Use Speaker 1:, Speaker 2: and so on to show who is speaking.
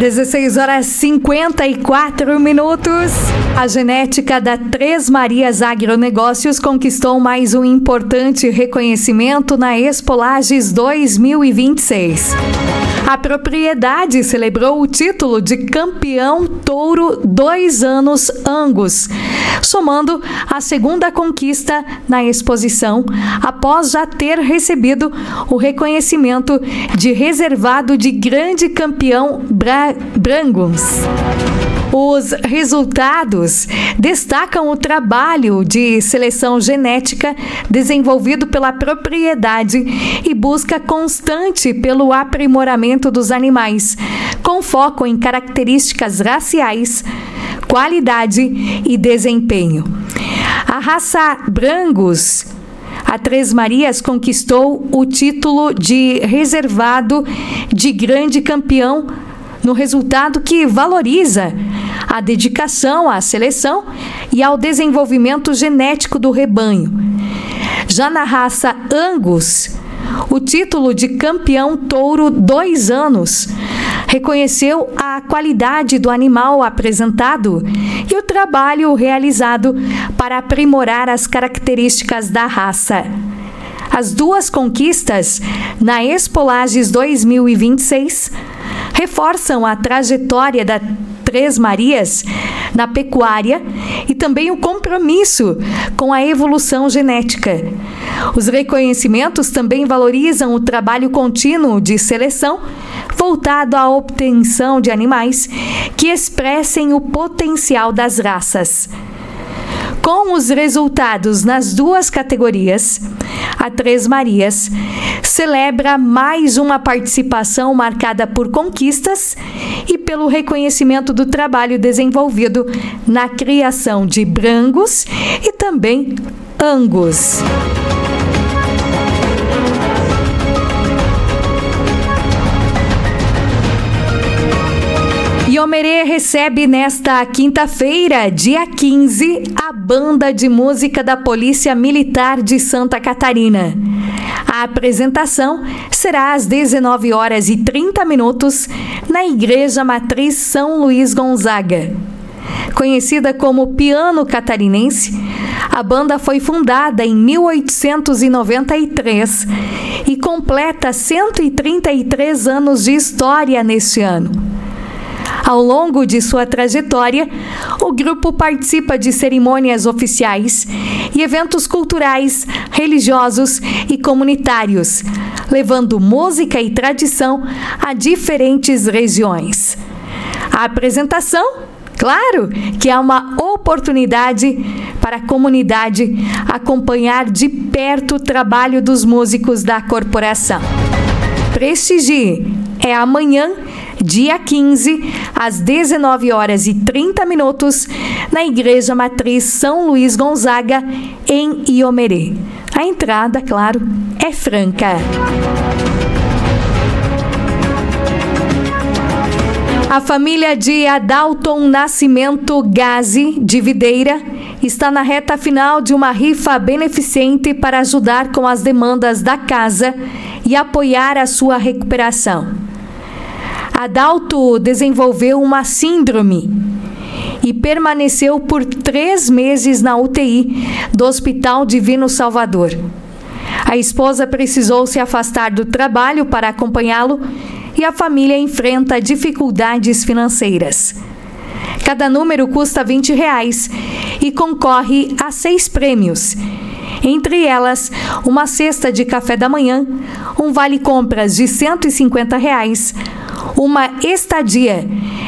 Speaker 1: 16 horas 54 minutos. A genética da Três Marias Agronegócios conquistou mais um importante reconhecimento na Expo Lages 2026. A propriedade celebrou o título de campeão touro 2 anos Angus, somando a segunda conquista na exposição, após já ter recebido o reconhecimento de reservado de grande campeão Brangus. Os resultados destacam o trabalho de seleção genética desenvolvido pela propriedade e busca constante pelo aprimoramento dos animais, com foco em características raciais, qualidade e desempenho. A raça Brangus, a Três Marias, conquistou o título de reservado de grande campeão no resultado que valoriza a dedicação à seleção e ao desenvolvimento genético do rebanho. Já na raça Angus, o título de campeão touro 2 anos reconheceu a qualidade do animal apresentado e o trabalho realizado para aprimorar as características da raça. As duas conquistas na Expo Lages 2026 reforçam a trajetória da Três Marias na pecuária e também o compromisso com a evolução genética. Os reconhecimentos também valorizam o trabalho contínuo de seleção voltado à obtenção de animais que expressem o potencial das raças. Com os resultados nas duas categorias, a Três Marias celebra mais uma participação marcada por conquistas e pelo reconhecimento do trabalho desenvolvido na criação de Brangus e também Angus. Iomerê recebe nesta quinta-feira, dia 15, a Banda de Música da Polícia Militar de Santa Catarina. A apresentação será às 19 horas e 30 minutos na Igreja Matriz São Luís Gonzaga. Conhecida como Piano Catarinense, a banda foi fundada em 1893 e completa 133 anos de história neste ano. Ao longo de sua trajetória, o grupo participa de cerimônias oficiais e eventos culturais, religiosos e comunitários, levando música e tradição a diferentes regiões. A apresentação, claro, que é uma oportunidade para a comunidade acompanhar de perto o trabalho dos músicos da corporação. Prestigie, é amanhã, dia 15, às 19 horas e 30 minutos, na Igreja Matriz São Luís Gonzaga, em Iomerê. A entrada, claro, é franca. A família de Adalton Nascimento Gazi, de Videira, está na reta final de uma rifa beneficente para ajudar com as demandas da casa e apoiar a sua recuperação. Adalto desenvolveu uma síndrome e permaneceu por 3 meses na UTI do Hospital Divino Salvador. A esposa precisou se afastar do trabalho para acompanhá-lo e a família enfrenta dificuldades financeiras. Cada número custa R$20 e concorre a 6 prêmios. Entre elas, uma cesta de café da manhã, um vale-compras de R$150, uma estadia